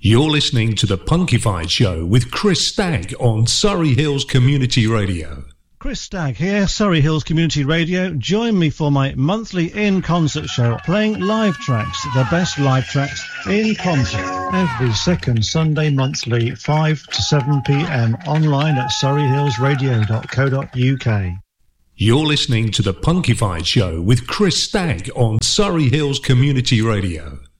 You're listening to The Punkified Show with Chris Stagg on Surrey Hills Community Radio. Chris Stagg here, Surrey Hills Community Radio. Join me for my monthly in-concert show, playing live tracks, the best live tracks in concert. Every second Sunday monthly, 5 to 7 p.m, online at surreyhillsradio.co.uk. You're listening to The Punkified Show with Chris Stagg on Surrey Hills Community Radio.